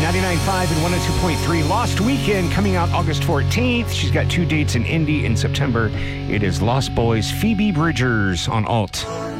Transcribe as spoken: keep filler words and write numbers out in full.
ninety-nine point five and one oh two point three. Lost Weekend coming out August fourteenth. She's got two dates in Indy in September. It is Lost Boys, Phoebe Bridgers on Alt.